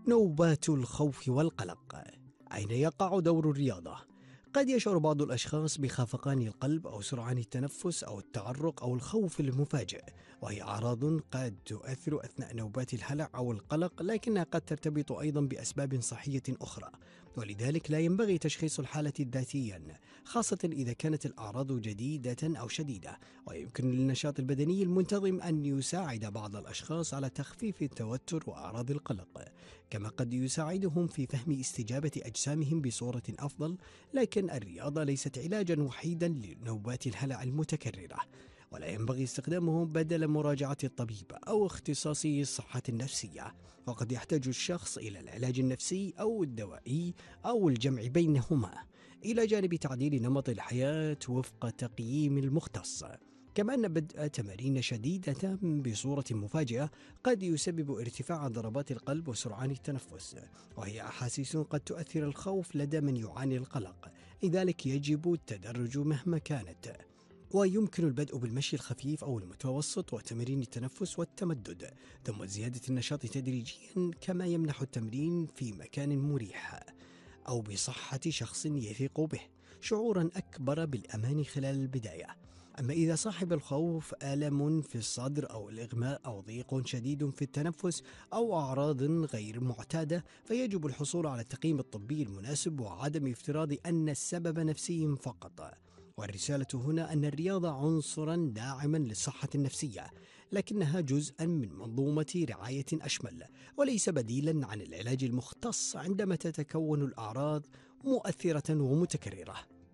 نوبات الخوف والقلق. أين يقع دور الرياضة؟ قد يشعر بعض الأشخاص بخفقان القلب أو سرعان التنفس أو التعرق أو الخوف المفاجئ، وهي أعراض قد تؤثر أثناء نوبات الهلع أو القلق، لكنها قد ترتبط أيضا بأسباب صحية أخرى، ولذلك لا ينبغي تشخيص الحالة ذاتيا، خاصة إذا كانت الأعراض جديدة أو شديدة. ويمكن للنشاط البدني المنتظم أن يساعد بعض الأشخاص على تخفيف التوتر وأعراض القلق، كما قد يساعدهم في فهم استجابة أجسامهم بصورة أفضل. لكن الرياضة ليست علاجا وحيدا لنوبات الهلع المتكررة، ولا ينبغي استخدامه بدل مراجعة الطبيب أو اختصاصي الصحة النفسية، وقد يحتاج الشخص إلى العلاج النفسي أو الدوائي أو الجمع بينهما، إلى جانب تعديل نمط الحياة وفق تقييم المختص. كما أن بدء تمارين شديدة بصورة مفاجئة قد يسبب ارتفاع ضربات القلب وسرعان التنفس، وهي أحاسيس قد تؤثر الخوف لدى من يعاني القلق، لذلك يجب التدرج مهما كانت. ويمكن البدء بالمشي الخفيف أو المتوسط وتمارين التنفس والتمدد، ثم زيادة النشاط تدريجيا، كما يمنح التمرين في مكان مريح أو بصحة شخص يثق به شعورا أكبر بالأمان خلال البداية. أما إذا صاحب الخوف ألم في الصدر أو الإغماء أو ضيق شديد في التنفس أو أعراض غير معتادة، فيجب الحصول على التقييم الطبي المناسب وعدم افتراض أن السبب نفسي فقط. والرسالة هنا أن الرياضة عنصرا داعما للصحة النفسية، لكنها جزءا من منظومة رعاية أشمل، وليس بديلا عن العلاج المختص عندما تتكون الأعراض مؤثرة ومتكررة.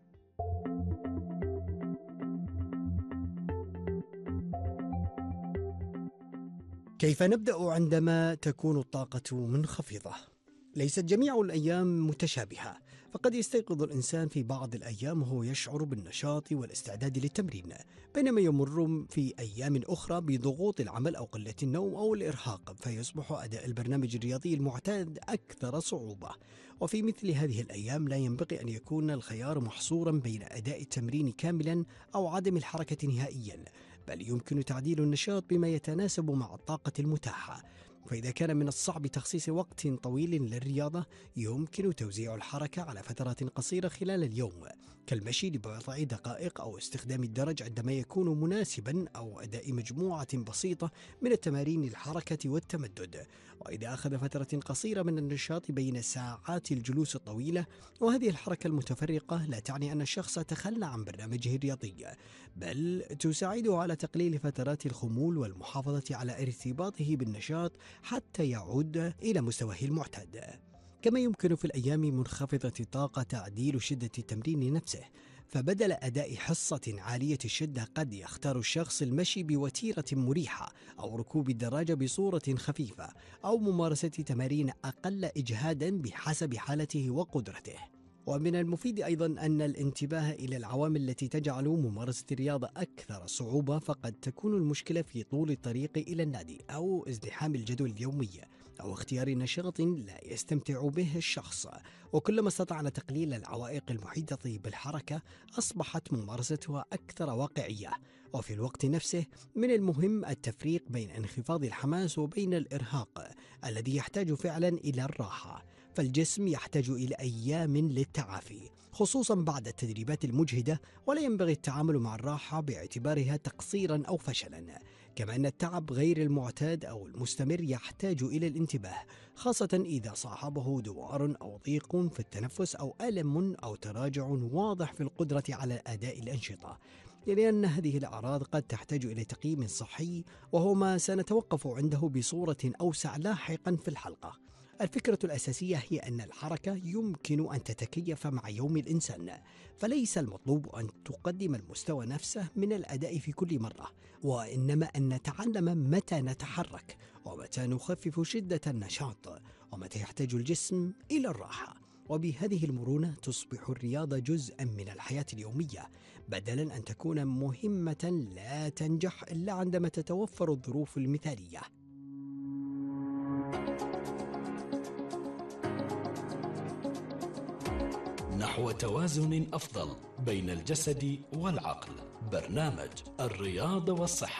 كيف نبدأ عندما تكون الطاقة منخفضة؟ ليست جميع الأيام متشابهة، فقد يستيقظ الإنسان في بعض الأيام وهو يشعر بالنشاط والاستعداد للتمرين، بينما يمر في أيام أخرى بضغوط العمل أو قلة النوم أو الإرهاق، فيصبح أداء البرنامج الرياضي المعتاد أكثر صعوبة. وفي مثل هذه الأيام لا ينبغي أن يكون الخيار محصورا بين أداء التمرين كاملا أو عدم الحركة نهائيا، بل يمكن تعديل النشاط بما يتناسب مع الطاقة المتاحة. فإذا كان من الصعب تخصيص وقت طويل للرياضة، يمكن توزيع الحركة على فترات قصيرة خلال اليوم، كالمشي لبضع دقائق أو استخدام الدرج عندما يكون مناسبا، أو أداء مجموعة بسيطة من التمارين الحركة والتمدد. وإذا أخذ فترة قصيرة من النشاط بين ساعات الجلوس الطويلة، وهذه الحركة المتفرقة لا تعني أن الشخص تخلى عن برنامجه الرياضي، بل تساعده على تقليل فترات الخمول والمحافظة على ارتباطه بالنشاط حتى يعود إلى مستواه المعتاد. كما يمكن في الأيام منخفضة الطاقة تعديل شدة التمرين نفسه، فبدل أداء حصة عالية الشدة قد يختار الشخص المشي بوتيرة مريحة أو ركوب الدراجة بصورة خفيفة أو ممارسة تمارين أقل إجهادا بحسب حالته وقدرته. ومن المفيد أيضا أن الانتباه إلى العوامل التي تجعل ممارسة الرياضة أكثر صعوبة، فقد تكون المشكلة في طول الطريق إلى النادي أو ازدحام الجدول اليومي أو اختيار نشاط لا يستمتع به الشخص. وكلما استطعنا تقليل العوائق المحيطة بالحركة، أصبحت ممارستها أكثر واقعية. وفي الوقت نفسه من المهم التفريق بين انخفاض الحماس وبين الإرهاق الذي يحتاج فعلا إلى الراحة، فالجسم يحتاج إلى أيام للتعافي خصوصا بعد التدريبات المجهدة، ولا ينبغي التعامل مع الراحة باعتبارها تقصيرا أو فشلا. كما أن التعب غير المعتاد أو المستمر يحتاج إلى الانتباه، خاصة إذا صاحبه دوار أو ضيق في التنفس أو ألم أو تراجع واضح في القدرة على أداء الأنشطة، لأن هذه الأعراض قد تحتاج إلى تقييم صحي، وهو ما سنتوقف عنده بصورة أوسع لاحقا في الحلقة. الفكرة الأساسية هي أن الحركة يمكن أن تتكيف مع يوم الإنسان، فليس المطلوب أن تقدم المستوى نفسه من الأداء في كل مرة، وإنما أن نتعلم متى نتحرك ومتى نخفف شدة النشاط ومتى يحتاج الجسم إلى الراحة. وبهذه المرونة تصبح الرياضة جزءا من الحياة اليومية، بدلا أن تكون مهمة لا تنجح إلا عندما تتوفر الظروف المثالية. نحو توازن أفضل بين الجسد والعقل، برنامج الرياضة والصحة.